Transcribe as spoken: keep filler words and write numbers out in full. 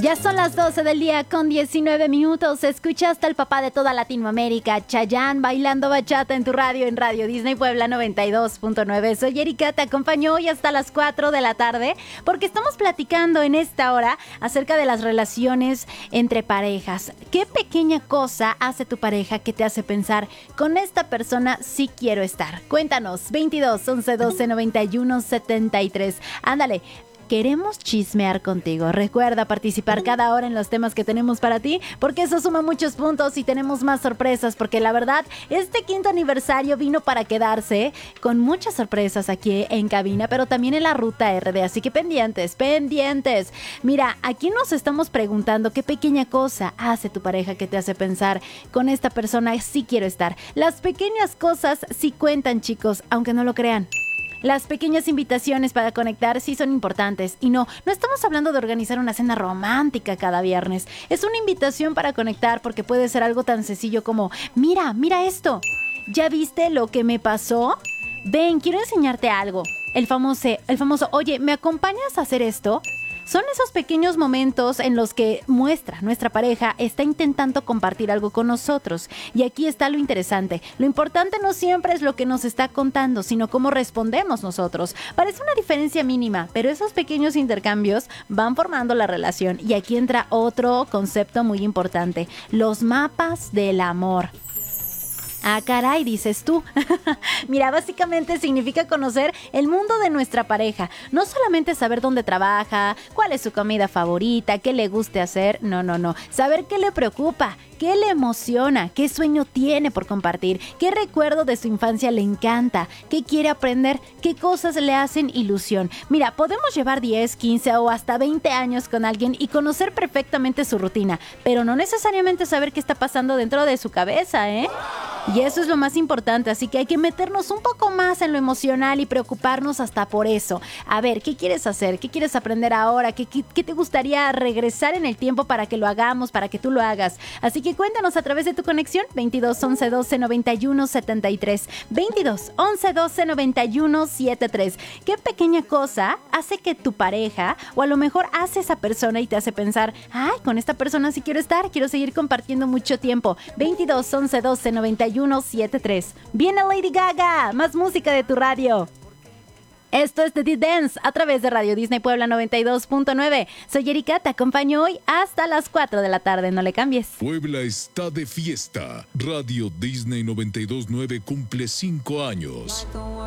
Ya son las doce del día con diecinueve minutos. Escuchaste al papá de toda Latinoamérica, Chayanne, bailando bachata en tu radio, en Radio Disney Puebla noventa y dos punto nueve. Soy Erika, te acompaño hoy hasta las cuatro de la tarde porque estamos platicando en esta hora acerca de las relaciones entre parejas. ¿Qué pequeña cosa hace tu pareja que te hace pensar, con esta persona sí quiero estar? Cuéntanos, veintidós, once, doce, noventa y uno, setenta y tres. Ándale. Queremos chismear contigo. Recuerda participar cada hora en los temas que tenemos para ti, porque eso suma muchos puntos y tenemos más sorpresas, porque la verdad, este quinto aniversario vino para quedarse, con muchas sorpresas aquí en cabina, pero también en la Ruta R D, así que pendientes, pendientes. Mira, aquí nos estamos preguntando qué pequeña cosa hace tu pareja que te hace pensar, con esta persona sí quiero estar. Las pequeñas cosas sí cuentan, chicos, aunque no lo crean. Las pequeñas invitaciones para conectar sí son importantes. Y no, no estamos hablando de organizar una cena romántica cada viernes. Es una invitación para conectar porque puede ser algo tan sencillo como, mira, mira esto. ¿Ya viste lo que me pasó? Ven, quiero enseñarte algo. El famoso, el famoso, oye, ¿me acompañas a hacer esto? Son esos pequeños momentos en los que muestra nuestra pareja está intentando compartir algo con nosotros. Y aquí está lo interesante. Lo importante no siempre es lo que nos está contando, sino cómo respondemos nosotros. Parece una diferencia mínima, pero esos pequeños intercambios van formando la relación. Y aquí entra otro concepto muy importante: los mapas del amor. Ah, caray, dices tú. Mira, básicamente significa conocer el mundo de nuestra pareja. No solamente saber dónde trabaja, cuál es su comida favorita, qué le guste hacer. No, no, no. Saber qué le preocupa, qué le emociona, qué sueño tiene por compartir, qué recuerdo de su infancia le encanta, qué quiere aprender, qué cosas le hacen ilusión. Mira, podemos llevar diez, quince o hasta veinte años con alguien y conocer perfectamente su rutina, pero no necesariamente saber qué está pasando dentro de su cabeza, ¿eh? Y eso es lo más importante, así que hay que meternos un poco más en lo emocional y preocuparnos hasta por eso. A ver, ¿qué quieres hacer? ¿Qué quieres aprender ahora? ¿Qué, qué, qué te gustaría regresar en el tiempo para que lo hagamos, para que tú lo hagas? Así que cuéntanos a través de tu conexión, veintidós, once, doce, noventa y uno, setenta y tres. veintidós, once, doce, noventa y uno, setenta y tres. ¿Qué pequeña cosa hace que tu pareja, o a lo mejor hace esa persona y te hace pensar, ay, con esta persona sí quiero estar, quiero seguir compartiendo mucho tiempo? veintidós, once, doce, noventa y uno, setenta y tres. Viene Lady Gaga, más música de tu radio. Esto es The D-Dance a través de Radio Disney Puebla noventa y dos punto nueve. Soy Erika, te acompaño hoy hasta las cuatro de la tarde, no le cambies. Puebla está de fiesta. Radio Disney noventa y dos punto nueve cumple cinco años.